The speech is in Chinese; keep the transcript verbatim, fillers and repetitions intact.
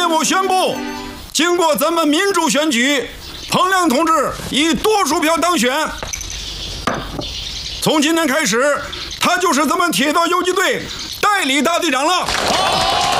面我宣布，经过咱们民主选举，彭亮同志以多数票当选。从今天开始，他就是咱们铁道游击队代理大队长了。